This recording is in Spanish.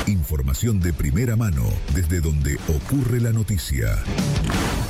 Información de primera mano desde donde ocurre la noticia.